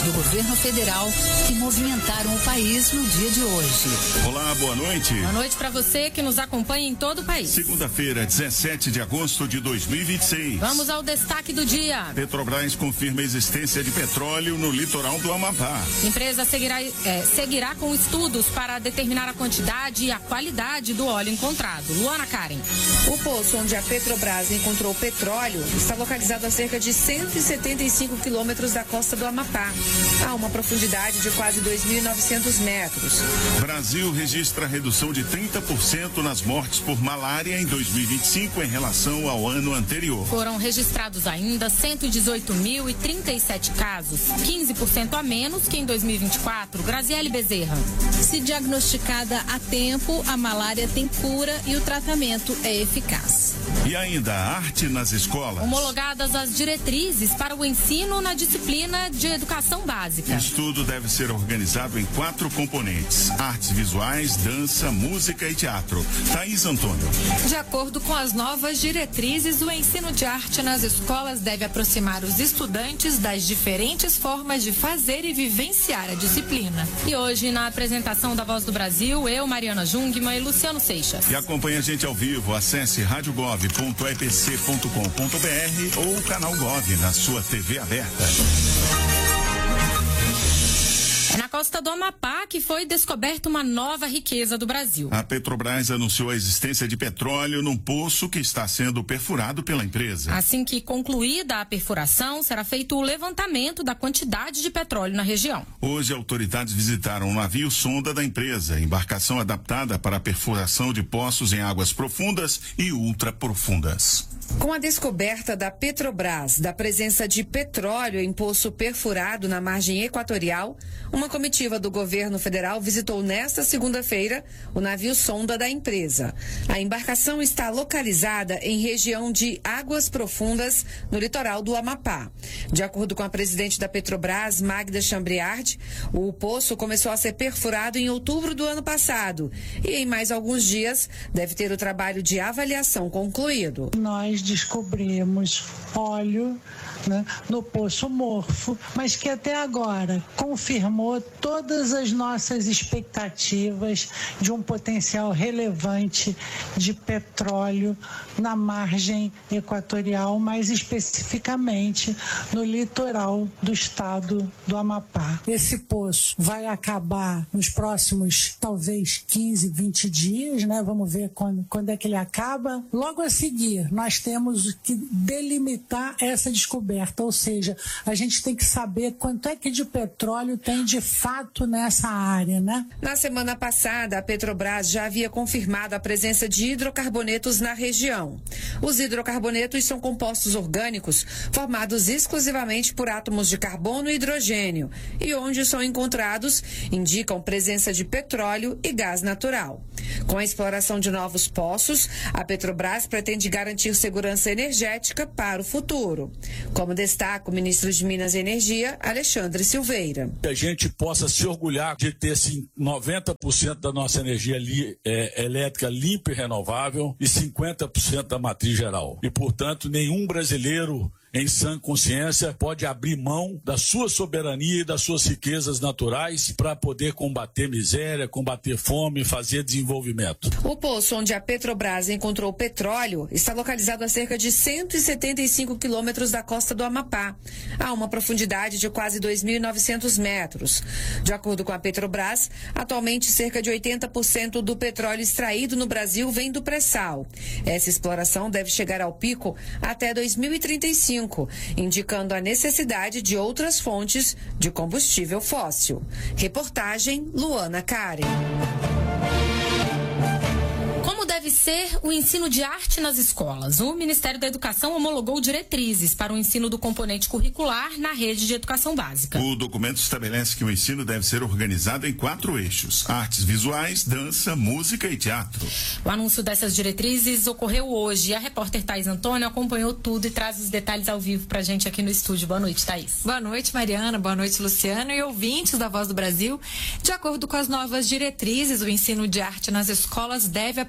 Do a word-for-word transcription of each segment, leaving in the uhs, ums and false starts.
do governo federal que movimentaram o país no dia de hoje. Olá, boa noite. Boa noite para você que nos acompanha em todo o país. Segunda-feira, dezessete de agosto de dois mil e vinte e seis. Vamos ao destaque do dia. Petrobras confirma a existência de petróleo no litoral do Amapá. Empresa seguirá, é, seguirá com estudos para determinar a quantidade e a qualidade do óleo encontrado. Luana Karen. O poço onde a Petrobras encontrou petróleo está localizado a cerca de cento e setenta e cinco quilômetros da costa do Amapá, a uma profundidade de quase dois mil e novecentos metros. Brasil registra redução de trinta por cento nas mortes por malária em dois mil e vinte e cinco em relação ao ano anterior. Foram registrados ainda cento e dezoito mil e trinta e sete casos, quinze por cento a menos que em dois mil e vinte e quatro. Graziele Bezerra. Se diagnosticada a tempo, a malária tem cura e o tratamento é eficaz. E ainda arte nas escolas. Homologadas as diretrizes para o ensino na disciplina de educação básica. O estudo deve ser organizado em quatro componentes: artes visuais, dança, música e teatro. Thaís Antônio. De acordo com as novas diretrizes, o ensino de arte nas escolas deve aproximar os estudantes das diferentes formas de fazer e vivenciar a disciplina. E hoje, na apresentação da Voz do Brasil, eu, Mariana Jungmann e Luciano Seixas. E acompanhe a gente ao vivo. Acesse rádio gov ponto e p c ponto com ponto b r ou o canal Gov na sua T V aberta. É na costa do Amapá que foi descoberta uma nova riqueza do Brasil. A Petrobras anunciou a existência de petróleo num poço que está sendo perfurado pela empresa. Assim que concluída a perfuração, será feito o levantamento da quantidade de petróleo na região. Hoje, autoridades visitaram um navio sonda da empresa, embarcação adaptada para a perfuração de poços em águas profundas e ultraprofundas. Com a descoberta da Petrobras da presença de petróleo em poço perfurado na margem equatorial, uma comitiva do governo federal visitou nesta segunda-feira o navio sonda da empresa. A embarcação está localizada em região de águas profundas no litoral do Amapá. De acordo com a presidente da Petrobras, Magda Chambriard, o poço começou a ser perfurado em outubro do ano passado e em mais alguns dias deve ter o trabalho de avaliação concluído. Nós descobrimos óleo, né, no poço Morfo, mas que até agora confirmou todas as nossas expectativas de um potencial relevante de petróleo na margem equatorial, mais especificamente no litoral do estado do Amapá. Esse poço vai acabar nos próximos, talvez, quinze, vinte dias, né? Vamos ver quando, quando é que ele acaba. Logo a seguir, nós temos que delimitar essa descoberta, ou seja, a gente tem que saber quanto é que de petróleo tem de fato nessa área, né? Na semana passada, a Petrobras já havia confirmado a presença de hidrocarbonetos na região. Os hidrocarbonetos são compostos orgânicos formados exclusivamente por átomos de carbono e hidrogênio e onde são encontrados indicam presença de petróleo e gás natural. Com a exploração de novos poços, a Petrobras pretende garantir segurança energética para o futuro. Como destaca o ministro de Minas e Energia, Alexandre Silveira. Que a gente possa se orgulhar de ter assim, noventa por cento da nossa energia li, é, elétrica limpa e renovável e cinquenta por cento da matriz geral. E, portanto, nenhum brasileiro em sã consciência pode abrir mão da sua soberania e das suas riquezas naturais para poder combater miséria, combater fome e fazer desenvolvimento. O poço onde a Petrobras encontrou petróleo está localizado a cerca de cento e setenta e cinco quilômetros da costa do Amapá, a uma profundidade de quase dois mil e novecentos metros. De acordo com a Petrobras, atualmente cerca de oitenta por cento do petróleo extraído no Brasil vem do pré-sal. Essa exploração deve chegar ao pico até dois mil e trinta e cinco. Indicando a necessidade de outras fontes de combustível fóssil. Reportagem Luana Karen. Como deve ser o ensino de arte nas escolas? O Ministério da Educação homologou diretrizes para o ensino do componente curricular na rede de educação básica. O documento estabelece que o ensino deve ser organizado em quatro eixos: artes visuais, dança, música e teatro. O anúncio dessas diretrizes ocorreu hoje. A repórter Thaís Antônio acompanhou tudo e traz os detalhes ao vivo pra gente aqui no estúdio. Boa noite, Thaís. Boa noite, Mariana. Boa noite, Luciano e ouvintes da Voz do Brasil. De acordo com as novas diretrizes, o ensino de arte nas escolas deve aproximar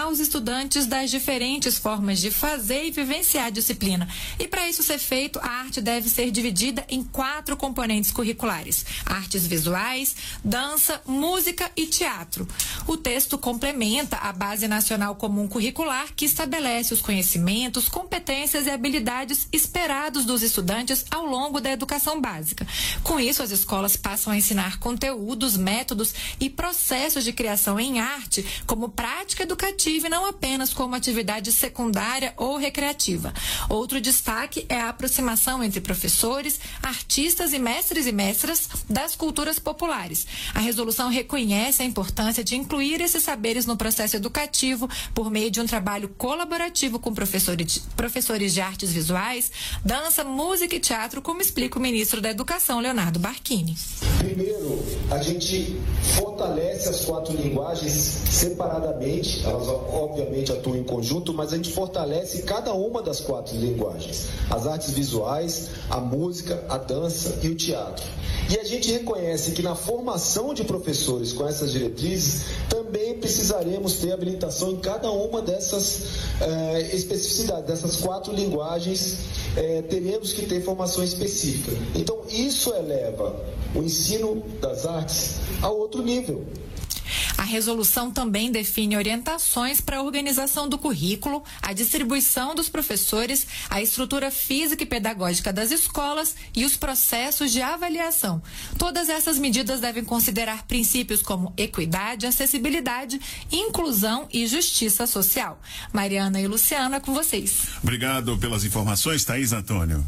os estudantes das diferentes formas de fazer e vivenciar a disciplina. E para isso ser feito, a arte deve ser dividida em quatro componentes curriculares: artes visuais, dança, música e teatro. O texto complementa a Base Nacional Comum Curricular, que estabelece os conhecimentos, competências e habilidades esperados dos estudantes ao longo da educação básica. Com isso, as escolas passam a ensinar conteúdos, métodos e processos de criação em arte como prática educativa e não apenas como atividade secundária ou recreativa. Outro destaque é a aproximação entre professores, artistas e mestres e mestras das culturas populares. A resolução reconhece a importância de incluir esses saberes no processo educativo por meio de um trabalho colaborativo com professores, professores de artes visuais, dança, música e teatro, como explica o ministro da Educação, Leonardo Barquini. Primeiro, a gente fortalece as quatro linguagens separadamente, elas obviamente atuam em conjunto, mas a gente fortalece cada uma das quatro linguagens: as artes visuais, a música, a dança e o teatro. E a gente reconhece que na formação de professores com essas diretrizes também precisaremos ter habilitação em cada uma dessas eh, especificidades, dessas quatro linguagens, eh, teremos que ter formação específica. Então isso eleva o ensino das artes a outro nível. A resolução também define orientações para a organização do currículo, a distribuição dos professores, a estrutura física e pedagógica das escolas e os processos de avaliação. Todas essas medidas devem considerar princípios como equidade, acessibilidade, inclusão e justiça social. Mariana e Luciana, com vocês. Obrigado pelas informações, Thaís Antônio.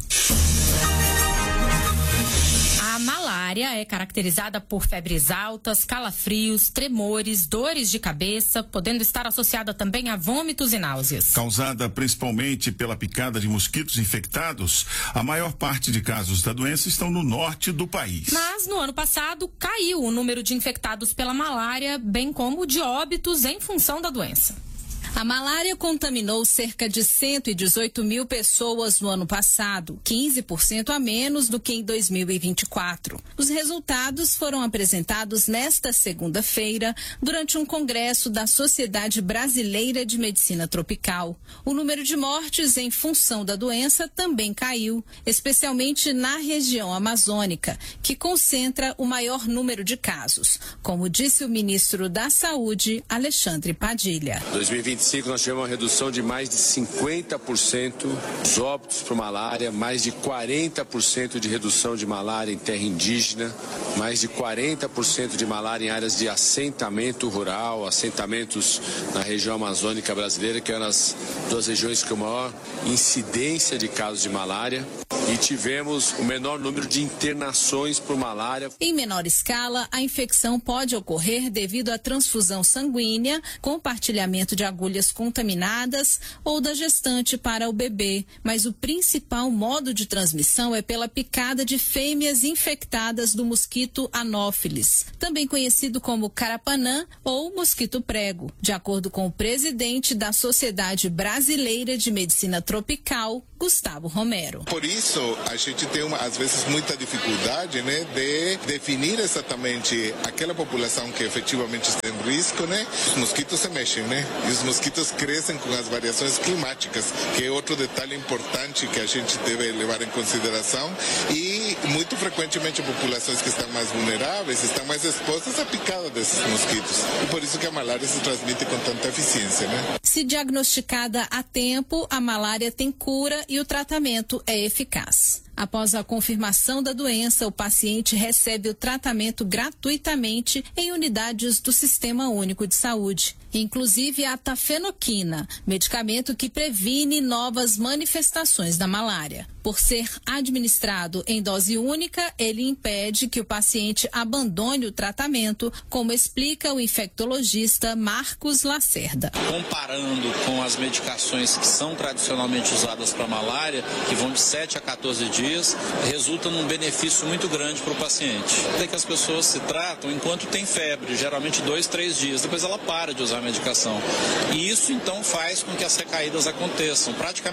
A malária é caracterizada por febres altas, calafrios, tremores, dores de cabeça, podendo estar associada também a vômitos e náuseas. Causada principalmente pela picada de mosquitos infectados, a maior parte de casos da doença estão no norte do país. Mas no ano passado caiu o número de infectados pela malária, bem como de óbitos em função da doença. A malária contaminou cerca de cento e dezoito mil pessoas no ano passado, quinze por cento a menos do que em dois mil e vinte e quatro. Os resultados foram apresentados nesta segunda-feira durante um congresso da Sociedade Brasileira de Medicina Tropical. O número de mortes em função da doença também caiu, especialmente na região amazônica, que concentra o maior número de casos, como disse o ministro da Saúde, Alexandre Padilha. dois mil e vinte e cinco nós tivemos uma redução de mais de cinquenta por cento dos óbitos por malária, mais de quarenta por cento de redução de malária em terra indígena, mais de quarenta por cento de malária em áreas de assentamento rural, assentamentos na região amazônica brasileira, que é uma das duas regiões com maior incidência de casos de malária. E tivemos o menor número de internações por malária. Em menor escala, a infecção pode ocorrer devido à transfusão sanguínea, compartilhamento de agulhas contaminadas ou da gestante para o bebê. Mas o principal modo de transmissão é pela picada de fêmeas infectadas do mosquito Anopheles, também conhecido como carapanã ou mosquito prego, de acordo com o presidente da Sociedade Brasileira de Medicina Tropical, Gustavo Romero. Por isso, a gente tem, uma, às vezes, muita dificuldade, né, de definir exatamente aquela população que efetivamente está em risco, né? Os mosquitos se mexem, né? E os mosquitos crescem com as variações climáticas, que é outro detalhe importante que a gente deve levar em consideração. E, muito frequentemente, populações que estão mais vulneráveis estão mais expostas à picada desses mosquitos. E por isso que a malária se transmite com tanta eficiência, né? Se diagnosticada a tempo, a malária tem cura e o tratamento é eficaz. Após a confirmação da doença, o paciente recebe o tratamento gratuitamente em unidades do Sistema Único de Saúde, inclusive a tafenoquina, medicamento que previne novas manifestações da malária. Por ser administrado em dose única, ele impede que o paciente abandone o tratamento, como explica o infectologista Marcos Lacerda. Comparando com as medicações que são tradicionalmente usadas para malária, que vão de sete a quatorze dias, resulta num benefício muito grande para o paciente. É que as pessoas se tratam enquanto tem febre, geralmente dois, três dias, depois ela para de usar a medicação. E isso então faz com que as recaídas aconteçam. Praticamente metade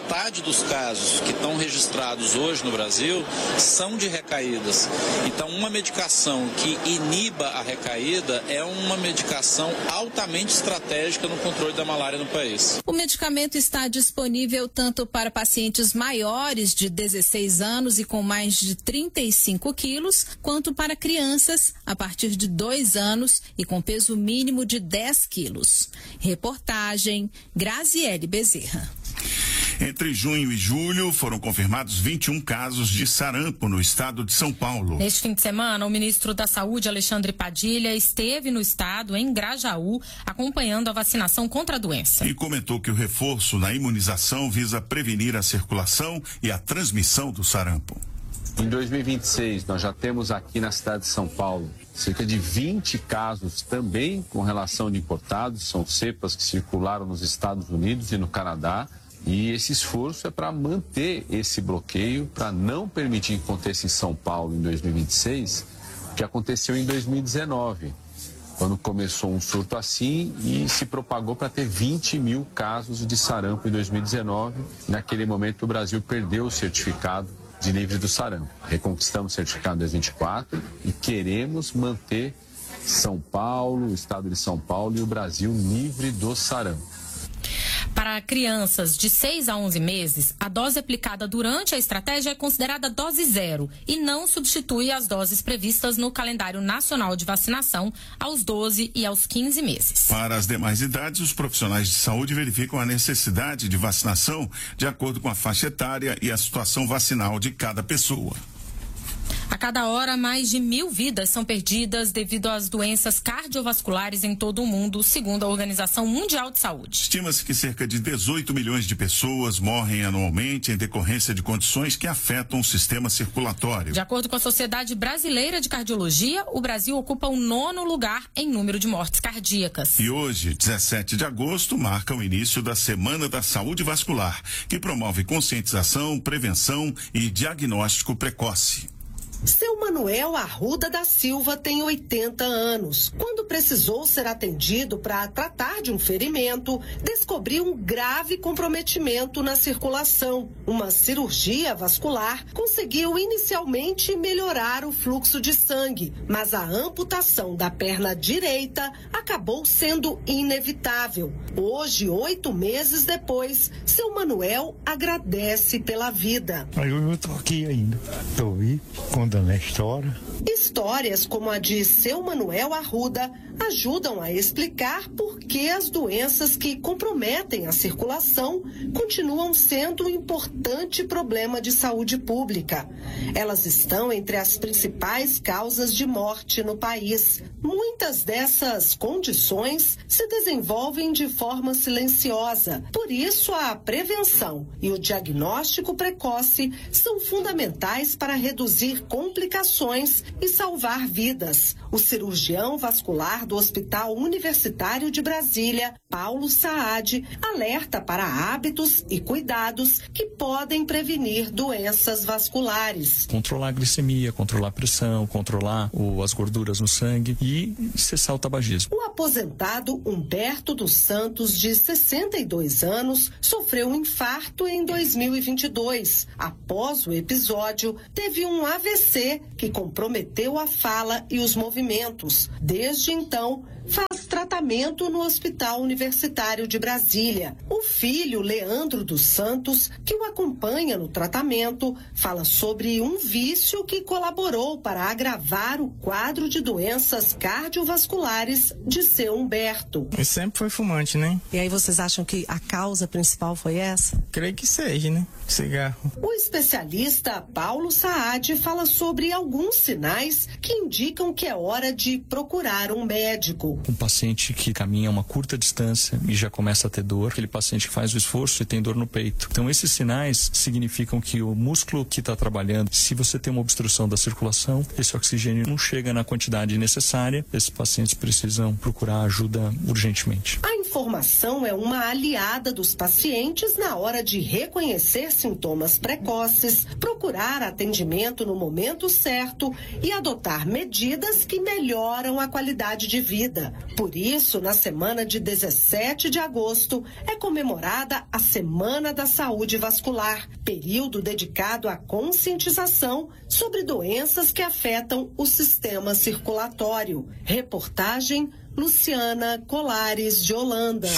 metade dos casos que estão registrados hoje no Brasil são de recaídas. Então, uma medicação que iniba a recaída é uma medicação altamente estratégica no controle da malária no país. O medicamento está disponível tanto para pacientes maiores de dezesseis anos e com mais de trinta e cinco quilos, quanto para crianças a partir de dois anos e com peso mínimo de dez quilos. Reportagem Graziele Bezerra. Entre junho e julho, foram confirmados vinte e um casos de sarampo no estado de São Paulo. Neste fim de semana, o ministro da Saúde, Alexandre Padilha, esteve no estado, em Grajaú, acompanhando a vacinação contra a doença. E comentou que o reforço na imunização visa prevenir a circulação e a transmissão do sarampo. Em dois mil e vinte e seis, nós já temos aqui na cidade de São Paulo cerca de vinte casos também com relação de importados, são cepas que circularam nos Estados Unidos e no Canadá. E esse esforço é para manter esse bloqueio, para não permitir que aconteça em São Paulo em dois mil e vinte e seis, o que aconteceu em dois mil e dezenove, quando começou um surto assim e se propagou para ter vinte mil casos de sarampo em dois mil e dezenove. Naquele momento o Brasil perdeu o certificado de livre do sarampo. Reconquistamos o certificado em dois mil e vinte e quatro e queremos manter São Paulo, o estado de São Paulo e o Brasil livre do sarampo. Para crianças de seis a onze meses, a dose aplicada durante a estratégia é considerada dose zero e não substitui as doses previstas no calendário nacional de vacinação aos doze e aos quinze meses. Para as demais idades, os profissionais de saúde verificam a necessidade de vacinação de acordo com a faixa etária e a situação vacinal de cada pessoa. A cada hora, mais de mil vidas são perdidas devido às doenças cardiovasculares em todo o mundo, segundo a Organização Mundial de Saúde. Estima-se que cerca de dezoito milhões de pessoas morrem anualmente em decorrência de condições que afetam o sistema circulatório. De acordo com a Sociedade Brasileira de Cardiologia, o Brasil ocupa o nono lugar em número de mortes cardíacas. E hoje, dezessete de agosto, marca o início da Semana da Saúde Vascular, que promove conscientização, prevenção e diagnóstico precoce. Seu Manuel Arruda da Silva tem oitenta anos. Quando precisou ser atendido para tratar de um ferimento, descobriu um grave comprometimento na circulação. Uma cirurgia vascular conseguiu inicialmente melhorar o fluxo de sangue, mas a amputação da perna direita acabou sendo inevitável. Hoje, oito meses depois, seu Manuel agradece pela vida. Eu estou aqui ainda. Estou aí contando a história. Histórias como a de seu Manuel Arruda ajudam a explicar por que as doenças que comprometem a circulação continuam sendo um importante problema de saúde pública. Elas estão entre as principais causas de morte no país. Muitas dessas condições se desenvolvem de forma silenciosa. Por isso, a prevenção e o diagnóstico precoce são fundamentais para reduzir complicações e salvar vidas. O cirurgião vascular do Hospital Universitário de Brasília, Paulo Saad, alerta para hábitos e cuidados que podem prevenir doenças vasculares. Controlar a glicemia, controlar a pressão, controlar o, as gorduras no sangue e cessar o tabagismo. O aposentado Humberto dos Santos, de sessenta e dois anos, sofreu um infarto em dois mil e vinte e dois. Após o episódio, teve um A V C que comprometeu a fala e os movimentos. Desde então, faz tratamento no Hospital Universitário de Brasília. O filho, Leandro dos Santos, que o acompanha no tratamento, fala sobre um vício que colaborou para agravar o quadro de doenças cardiovasculares de seu Humberto. Ele sempre foi fumante, né? E aí vocês acham que a causa principal foi essa? Creio que seja, né? Cigarro. O especialista Paulo Saad fala sobre alguns sinais que indicam que é hora de procurar um médico. Um paciente que caminha uma curta distância e já começa a ter dor, aquele paciente que faz o esforço e tem dor no peito. Então esses sinais significam que o músculo que está trabalhando, se você tem uma obstrução da circulação, esse oxigênio não chega na quantidade necessária, esses pacientes precisam procurar ajuda urgentemente. A informação é uma aliada dos pacientes na hora de reconhecer sintomas precoces, procurar atendimento no momento certo e adotar medidas que melhoram a qualidade de vida. Por isso, na semana de dezessete de agosto, é comemorada a Semana da Saúde Vascular, período dedicado à conscientização sobre doenças que afetam o sistema circulatório. Reportagem Luciana Colares de Holanda.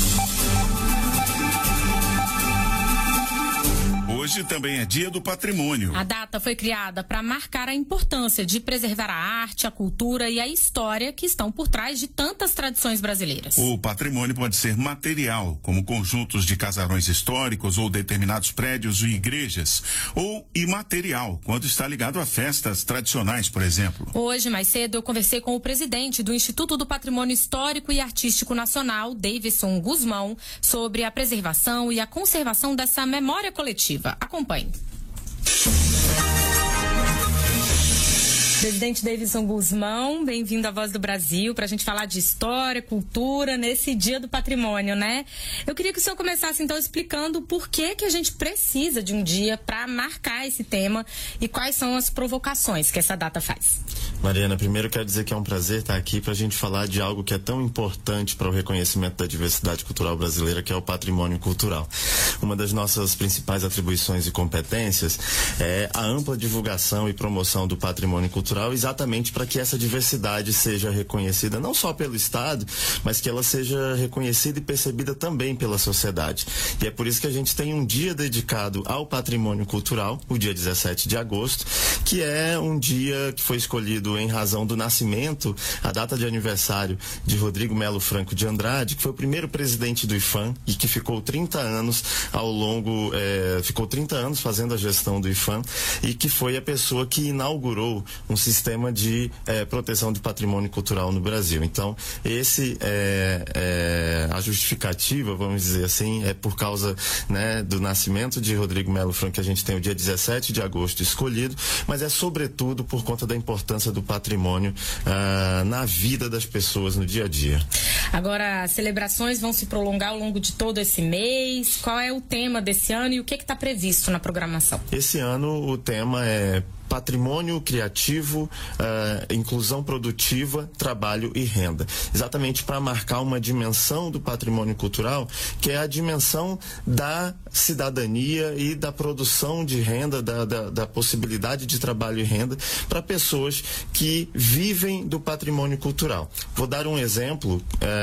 Hoje também é Dia do Patrimônio. A data foi criada para marcar a importância de preservar a arte, a cultura e a história que estão por trás de tantas tradições brasileiras. O patrimônio pode ser material, como conjuntos de casarões históricos ou determinados prédios e igrejas, ou imaterial, quando está ligado a festas tradicionais, por exemplo. Hoje, mais cedo, eu conversei com o presidente do Instituto do Patrimônio Histórico e Artístico Nacional, Davidson Guzmão, sobre a preservação e a conservação dessa memória coletiva. Acompanhe. Presidente Davidson Guzmão, bem-vindo à Voz do Brasil, para a gente falar de história, cultura, nesse Dia do Patrimônio, né? Eu queria que o senhor começasse, então, explicando por que que a gente precisa de um dia para marcar esse tema e quais são as provocações que essa data faz. Mariana, primeiro quero dizer que é um prazer estar aqui para a gente falar de algo que é tão importante para o reconhecimento da diversidade cultural brasileira, que é o patrimônio cultural. Uma das nossas principais atribuições e competências é a ampla divulgação e promoção do patrimônio cultural, exatamente para que essa diversidade seja reconhecida não só pelo Estado, mas que ela seja reconhecida e percebida também pela sociedade. E é por isso que a gente tem um dia dedicado ao patrimônio cultural, o dia dezessete de agosto, que é um dia que foi escolhido em razão do nascimento, a data de aniversário de Rodrigo Melo Franco de Andrade, que foi o primeiro presidente do IPHAN e que ficou trinta anos ao longo, é, ficou trinta anos fazendo a gestão do IPHAN e que foi a pessoa que inaugurou um sistema de é, proteção de patrimônio cultural no Brasil. Então, esse é, é a justificativa, vamos dizer assim, é por causa, né, do nascimento de Rodrigo Melo Franco que a gente tem o dia dezessete de agosto escolhido, mas é sobretudo por conta da importância do patrimônio ah, na vida das pessoas no dia a dia. Agora, as celebrações vão se prolongar ao longo de todo esse mês. Qual é o tema desse ano e o que está previsto na programação? Esse ano o tema é patrimônio criativo, uh, inclusão produtiva, trabalho e renda. Exatamente para marcar uma dimensão do patrimônio cultural, que é a dimensão da cidadania e da produção de renda, da, da, da possibilidade de trabalho e renda para pessoas que vivem do patrimônio cultural. Vou dar um exemplo,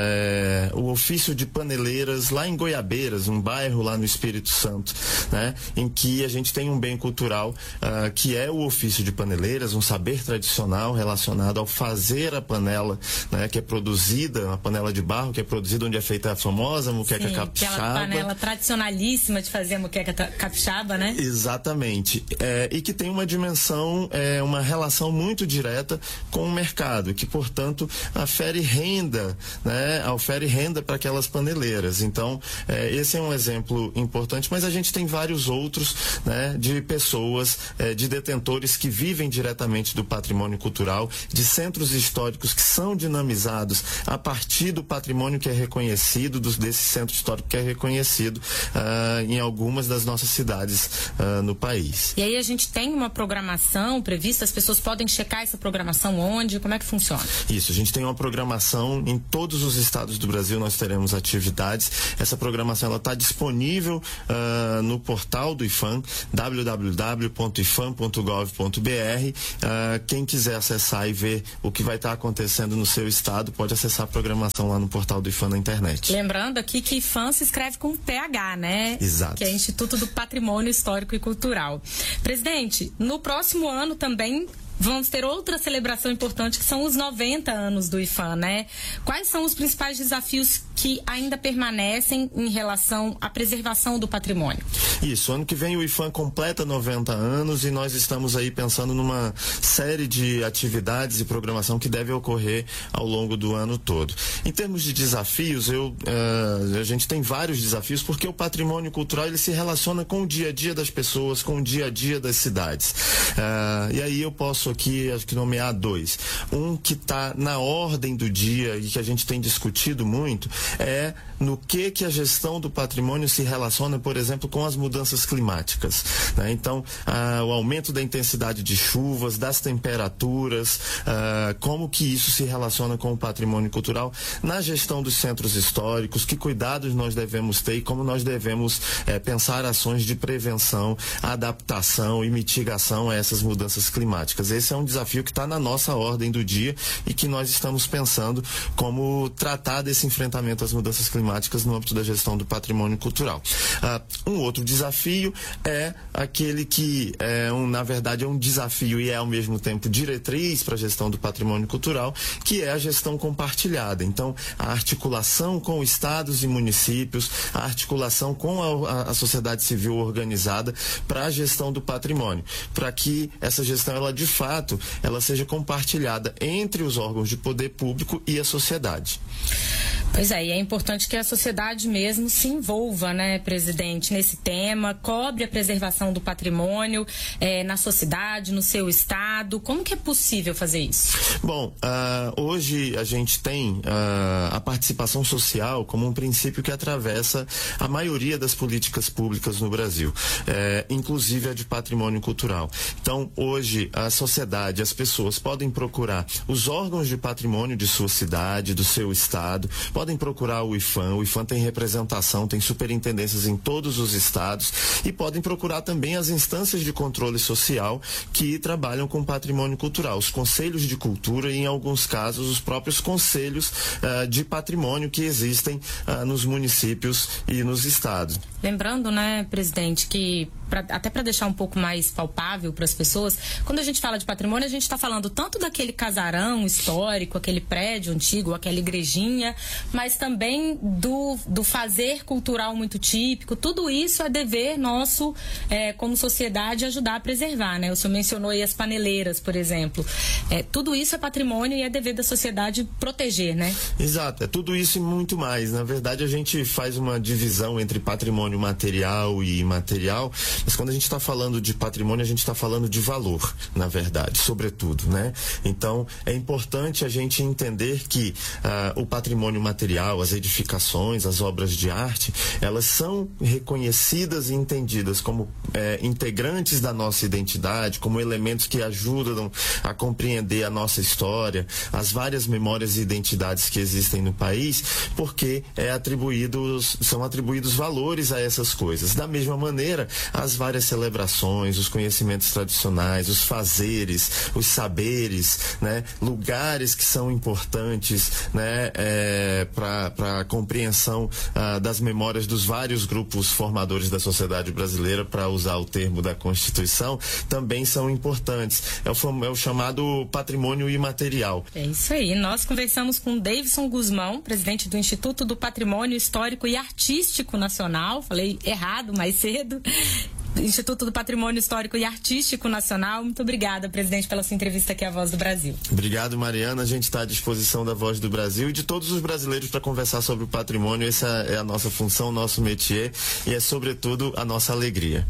é, o ofício de paneleiras lá em Goiabeiras, um bairro lá no Espírito Santo, né, em que a gente tem um bem cultural uh, que é o ofício de paneleiras, um saber tradicional relacionado ao fazer a panela, né, que é produzida, a panela de barro, que é produzida onde é feita a famosa moqueca Sim, capixaba. Aquela panela tradicionalíssima de fazer a moqueca capixaba, né? Exatamente. É, e que tem uma dimensão, é, uma relação muito direta com o mercado, que, portanto, afere renda, né, ofere renda para aquelas paneleiras. Então, é, esse é um exemplo importante, mas a gente tem vários outros, né, de pessoas, é, de detentores que vivem diretamente do patrimônio cultural, de centros históricos que são dinamizados a partir do patrimônio que é reconhecido, dos, desse centro histórico que é reconhecido uh, em algumas das nossas cidades uh, no país. E aí a gente tem uma programação prevista, as pessoas podem checar essa programação onde? Como é que funciona? Isso, a gente tem uma programação em todos os estados do Brasil, nós teremos atividades. Essa programação ela está disponível uh, no portal do IPHAN, w w w ponto ifan ponto gov ponto br. Uh, quem quiser acessar e ver o que vai estar acontecendo no seu estado, pode acessar a programação lá no portal do IPHAN na internet. Lembrando aqui que IPHAN se escreve com P H, né? Exato. Que é Instituto do Patrimônio Histórico e Cultural. Presidente, no próximo ano também vamos ter outra celebração importante, que são os noventa anos do IPHAN, né? Quais são os principais desafios que ainda permanecem em relação à preservação do patrimônio? Isso, ano que vem o IPHAN completa noventa anos e nós estamos aí pensando numa série de atividades e programação que deve ocorrer ao longo do ano todo. Em termos de desafios, eu, uh, a gente tem vários desafios, porque o patrimônio cultural ele se relaciona com o dia a dia das pessoas, com o dia a dia das cidades. Uh, e aí eu posso posso aqui, acho que nomear dois. Um que está na ordem do dia e que a gente tem discutido muito é no que que a gestão do patrimônio se relaciona, por exemplo, com as mudanças climáticas, né? Então, ah, o aumento da intensidade de chuvas, das temperaturas, ah, como que isso se relaciona com o patrimônio cultural na gestão dos centros históricos, que cuidados nós devemos ter e como nós devemos eh, pensar ações de prevenção, adaptação e mitigação a essas mudanças climáticas. Esse é um desafio que está na nossa ordem do dia e que nós estamos pensando como tratar desse enfrentamento às mudanças climáticas no âmbito da gestão do patrimônio cultural. Uh, um outro desafio é aquele que, é um, na verdade, é um desafio e é, ao mesmo tempo, diretriz para a gestão do patrimônio cultural, que é a gestão compartilhada. Então, a articulação com estados e municípios, a articulação com a, a sociedade civil organizada para a gestão do patrimônio, para que essa gestão, ela, de fato, ela seja compartilhada entre os órgãos de poder público e a sociedade. Pois é, e é importante que a sociedade mesmo se envolva, né, presidente, nesse tema, cobre a preservação do patrimônio eh, na sua cidade, no seu estado. Como que é possível fazer isso? Bom, uh, hoje a gente tem uh, a participação social como um princípio que atravessa a maioria das políticas públicas no Brasil, eh, inclusive a de patrimônio cultural. Então, hoje, a sociedade, as pessoas podem procurar os órgãos de patrimônio de sua cidade, do seu estado, podem procurar o IPHAN. O IPHAN tem representação, tem superintendências em todos os estados e podem procurar também as instâncias de controle social que trabalham com patrimônio cultural, os conselhos de cultura e, em alguns casos, os próprios conselhos uh, de patrimônio que existem uh, nos municípios e nos estados. Lembrando, né, presidente, que pra, até para deixar um pouco mais palpável para as pessoas, quando a gente fala de patrimônio, a gente está falando tanto daquele casarão histórico, aquele prédio antigo, aquela igrejinha, mas também do, do fazer cultural muito típico. Tudo isso é dever nosso, é, como sociedade, ajudar a preservar, né? O senhor mencionou aí as paneleiras, por exemplo. É, tudo isso é patrimônio e é dever da sociedade proteger, né? Exato, é tudo isso e muito mais. Na verdade, a gente faz uma divisão entre patrimônio material e imaterial, mas quando a gente está falando de patrimônio, a gente está falando de valor, na verdade, sobretudo, né? Então, é importante a gente entender que uh, o patrimônio material, as edificações, as obras de arte, elas são reconhecidas e entendidas como é, integrantes da nossa identidade, como elementos que ajudam a compreender a nossa história, as várias memórias e identidades que existem no país, porque é atribuídos, são atribuídos valores a essas coisas. Da mesma maneira, as várias celebrações, os conhecimentos tradicionais, os fazeres, os saberes, né, lugares que são importantes, né, é, para a compreensão ah, das memórias dos vários grupos formadores da sociedade brasileira, para usar o termo da Constituição, também são importantes. É o, é o chamado patrimônio imaterial. É isso aí. Nós conversamos com Davidson Guzmão, presidente do Instituto do Patrimônio Histórico e Artístico Nacional. Falei errado mais cedo. Instituto do Patrimônio Histórico e Artístico Nacional. Muito obrigada, presidente, pela sua entrevista aqui à Voz do Brasil. Obrigado, Mariana. A gente está à disposição da Voz do Brasil e de todos os brasileiros para conversar sobre o patrimônio. Essa é a nossa função, o nosso métier e é, sobretudo, a nossa alegria.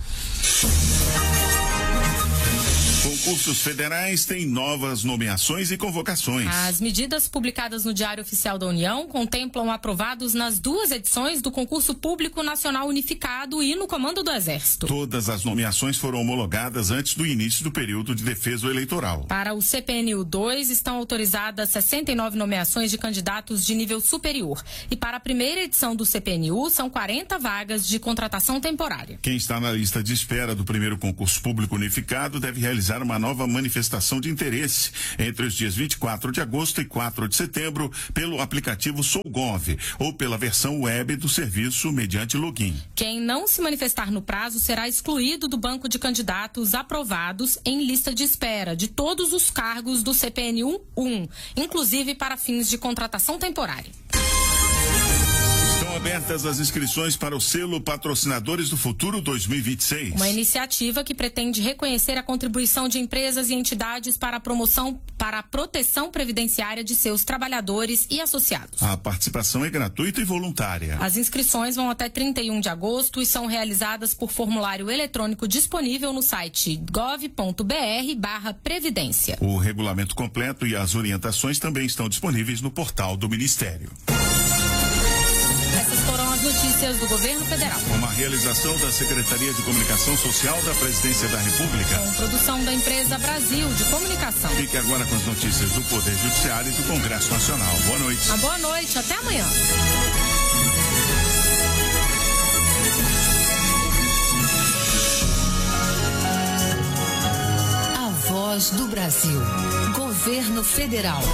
Concursos federais têm novas nomeações e convocações. As medidas publicadas no Diário Oficial da União contemplam aprovados nas duas edições do Concurso Público Nacional Unificado e no Comando do Exército. Todas as nomeações foram homologadas antes do início do período de defesa eleitoral. Para o C P N U dois, estão autorizadas sessenta e nove nomeações de candidatos de nível superior. E para a primeira edição do C P N U, são quarenta vagas de contratação temporária. Quem está na lista de espera do primeiro concurso público unificado deve realizar uma nova manifestação de interesse entre os dias vinte e quatro de agosto e quatro de setembro pelo aplicativo SouGov ou pela versão web do serviço mediante login. Quem não se manifestar no prazo será excluído do banco de candidatos aprovados em lista de espera de todos os cargos do C P N U um, inclusive para fins de contratação temporária. Estão abertas as inscrições para o selo Patrocinadores do Futuro dois mil e vinte e seis. Uma iniciativa que pretende reconhecer a contribuição de empresas e entidades para a promoção, para a proteção previdenciária de seus trabalhadores e associados. A participação é gratuita e voluntária. As inscrições vão até trinta e um de agosto e são realizadas por formulário eletrônico disponível no site gov ponto br barra previdência. O regulamento completo e as orientações também estão disponíveis no portal do Ministério. Essas foram as notícias do Governo Federal. Uma realização da Secretaria de Comunicação Social da Presidência da República. Com produção da empresa Brasil de Comunicação. Fique agora com as notícias do Poder Judiciário e do Congresso Nacional. Boa noite. Uma boa noite, até amanhã. A Voz do Brasil. Governo Federal.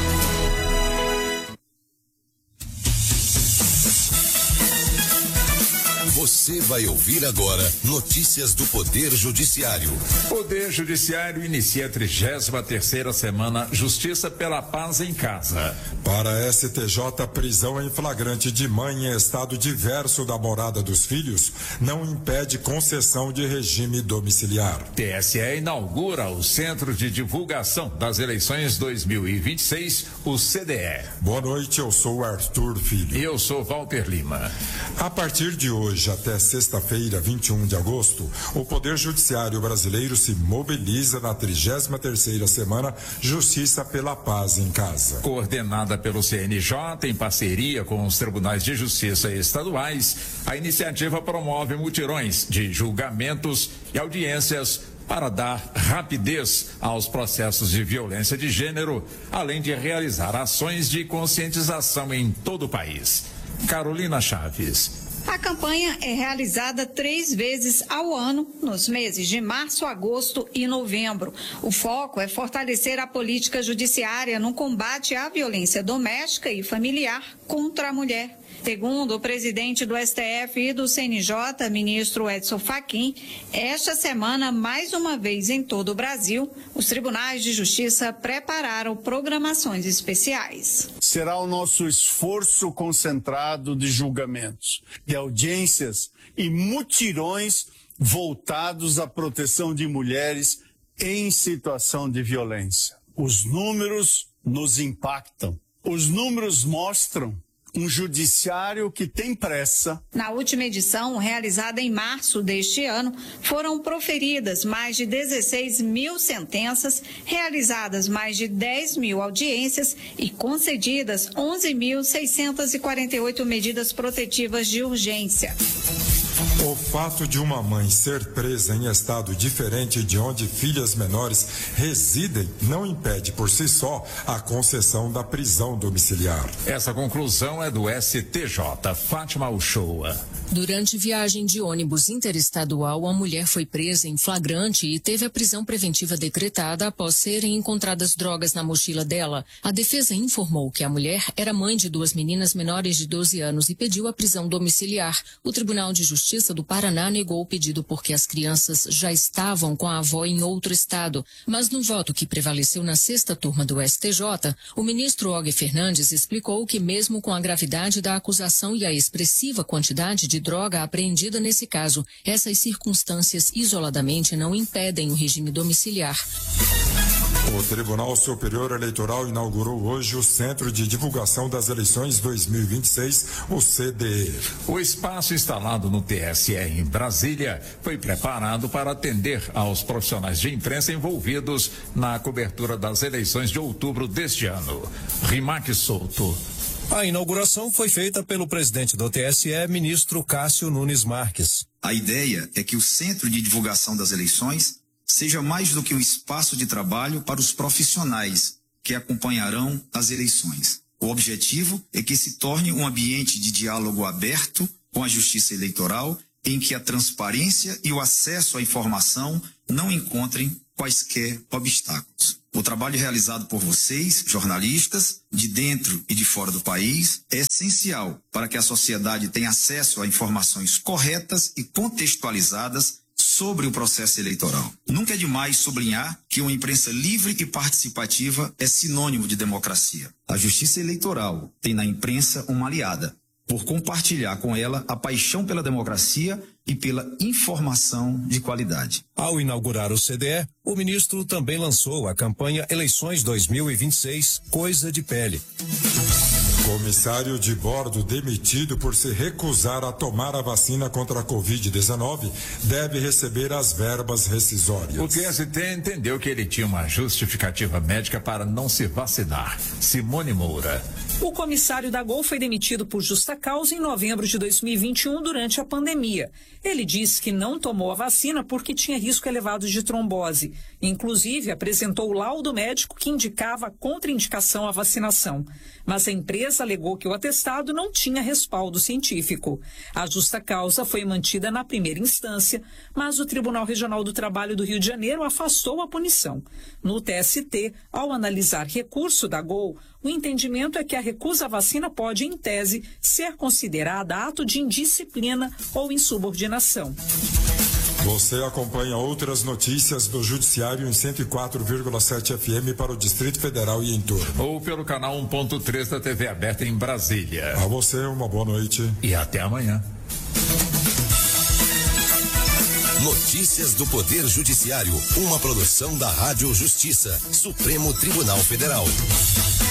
Você vai ouvir agora notícias do Poder Judiciário. Poder Judiciário inicia a trigésima terceira semana Justiça pela Paz em Casa. Para a S T J, prisão em flagrante de mãe em estado diverso da morada dos filhos não impede concessão de regime domiciliar. T S E inaugura o Centro de Divulgação das Eleições dois mil e vinte e seis, o C D E. Boa noite, eu sou Arthur Filho. E eu sou Walter Lima. A partir de hoje até sexta-feira, vinte e um de agosto, o Poder Judiciário brasileiro se mobiliza na trigésima terceira semana Justiça pela Paz em Casa. Coordenada pelo C N J em parceria com os tribunais de justiça estaduais, a iniciativa promove mutirões de julgamentos e audiências para dar rapidez aos processos de violência de gênero, além de realizar ações de conscientização em todo o país. Carolina Chaves. A campanha é realizada três vezes ao ano, nos meses de março, agosto e novembro. O foco é fortalecer a política judiciária no combate à violência doméstica e familiar contra a mulher. Segundo o presidente do S T F e do C N J, ministro Edson Fachin, esta semana, mais uma vez em todo o Brasil, os tribunais de justiça prepararam programações especiais. Será o nosso esforço concentrado de julgamentos, de audiências e mutirões voltados à proteção de mulheres em situação de violência. Os números nos impactam. Os números mostram um judiciário que tem pressa. Na última edição, realizada em março deste ano, foram proferidas mais de dezesseis mil sentenças, realizadas mais de dez mil audiências e concedidas onze mil seiscentas e quarenta e oito medidas protetivas de urgência. O fato de uma mãe ser presa em estado diferente de onde filhas menores residem não impede por si só a concessão da prisão domiciliar. Essa conclusão é do S T J. Fátima Uchoa. Durante viagem de ônibus interestadual, a mulher foi presa em flagrante e teve a prisão preventiva decretada após serem encontradas drogas na mochila dela. A defesa informou que a mulher era mãe de duas meninas menores de doze anos e pediu a prisão domiciliar. O Tribunal de Justiça do Paraná negou o pedido porque as crianças já estavam com a avó em outro estado. Mas no voto que prevaleceu na sexta turma do S T J, o ministro Og Fernandes explicou que mesmo com a gravidade da acusação e a expressiva quantidade de droga apreendida nesse caso, essas circunstâncias isoladamente não impedem o regime domiciliar. O Tribunal Superior Eleitoral inaugurou hoje o Centro de Divulgação das Eleições dois mil e vinte e seis, o C D E. O espaço instalado no T S E em Brasília foi preparado para atender aos profissionais de imprensa envolvidos na cobertura das eleições de outubro deste ano. Rimac Souto. A inauguração foi feita pelo presidente do T S E, ministro Cássio Nunes Marques. A ideia é que o Centro de Divulgação das Eleições seja mais do que um espaço de trabalho para os profissionais que acompanharão as eleições. O objetivo é que se torne um ambiente de diálogo aberto com a Justiça Eleitoral, em que a transparência e o acesso à informação não encontrem quaisquer obstáculos. O trabalho realizado por vocês, jornalistas, de dentro e de fora do país, é essencial para que a sociedade tenha acesso a informações corretas e contextualizadas sobre o processo eleitoral. Nunca é demais sublinhar que uma imprensa livre e participativa é sinônimo de democracia. A Justiça Eleitoral tem na imprensa uma aliada. por compartilhar com ela a paixão pela democracia e pela informação de qualidade. Ao inaugurar o C D E, o ministro também lançou a campanha Eleições dois mil e vinte e seis, Coisa de Pele. Comissário de bordo demitido por se recusar a tomar a vacina contra a covid dezenove deve receber as verbas rescisórias. O T S T entendeu que ele tinha uma justificativa médica para não se vacinar. Simone Moura. O comissário da Gol foi demitido por justa causa em novembro de dois mil e vinte e um durante a pandemia. Ele disse que não tomou a vacina porque tinha risco elevado de trombose. Inclusive, apresentou o laudo médico que indicava contraindicação à vacinação. Mas a empresa alegou que o atestado não tinha respaldo científico. A justa causa foi mantida na primeira instância, mas o Tribunal Regional do Trabalho do Rio de Janeiro afastou a punição. No T S T, ao analisar recurso da Gol, o entendimento é que a recusa à vacina pode, em tese, ser considerada ato de indisciplina ou insubordinação. Você acompanha outras notícias do Judiciário em cento e quatro vírgula sete F M para o Distrito Federal e em torno. Ou pelo canal um ponto três da T V aberta em Brasília. A você, uma boa noite. E até amanhã. Notícias do Poder Judiciário, uma produção da Rádio Justiça, Supremo Tribunal Federal.